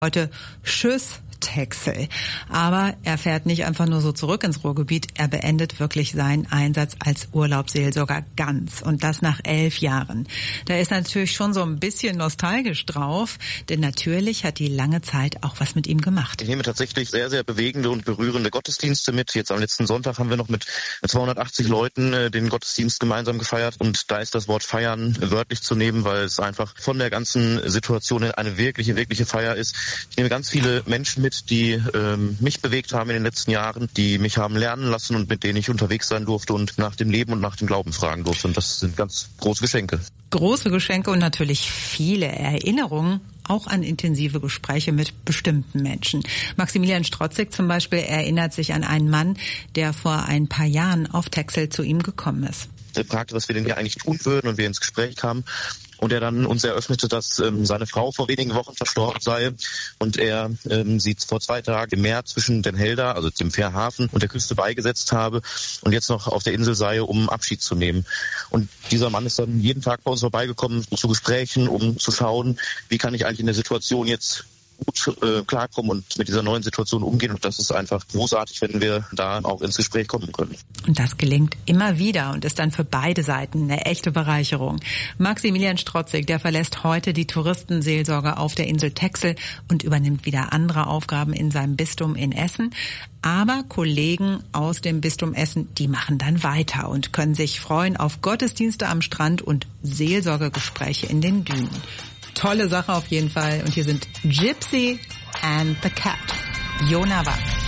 Heute Tschüss Texel. Aber er fährt nicht einfach nur so zurück ins Ruhrgebiet, er beendet wirklich seinen Einsatz als Urlaubsseelsorger ganz. Und das nach 11 Jahren. Da ist natürlich schon so ein bisschen nostalgisch drauf, denn natürlich hat die lange Zeit auch was mit ihm gemacht. Ich nehme tatsächlich sehr, sehr bewegende und berührende Gottesdienste mit. Jetzt am letzten Sonntag haben wir noch mit 280 Leuten den Gottesdienst gemeinsam gefeiert. Und da ist das Wort feiern wörtlich zu nehmen, weil es einfach von der ganzen Situation eine wirkliche Feier ist. Ich nehme ganz viele Menschen mit, die mich bewegt haben in den letzten Jahren, die mich haben lernen lassen und mit denen ich unterwegs sein durfte und nach dem Leben und nach dem Glauben fragen durfte. Und das sind ganz große Geschenke. Große Geschenke und natürlich viele Erinnerungen, auch an intensive Gespräche mit bestimmten Menschen. Maximilian Strotzig zum Beispiel erinnert sich an einen Mann, der vor ein paar Jahren auf Texel zu ihm gekommen ist. Er fragte, was wir denn hier eigentlich tun würden, und wir ins Gespräch kamen. Und er dann uns eröffnete, dass seine Frau vor wenigen Wochen verstorben sei und er sie vor 2 Tagen im Meer zwischen Den Helder, also dem Fährhafen, und der Küste beigesetzt habe und jetzt noch auf der Insel sei, um Abschied zu nehmen. Und dieser Mann ist dann jeden Tag bei uns vorbeigekommen zu Gesprächen, um zu schauen, wie kann ich eigentlich in der Situation jetzt gut klarkommen und mit dieser neuen Situation umgehen. Und das ist einfach großartig, wenn wir da auch ins Gespräch kommen können. Und das gelingt immer wieder und ist dann für beide Seiten eine echte Bereicherung. Maximilian Strotzig, der verlässt heute die Touristenseelsorge auf der Insel Texel und übernimmt wieder andere Aufgaben in seinem Bistum in Essen. Aber Kollegen aus dem Bistum Essen, die machen dann weiter und können sich freuen auf Gottesdienste am Strand und Seelsorgegespräche in den Dünen. Tolle Sache auf jeden Fall. Und hier sind Gypsy and the Cat. Jona Wachs.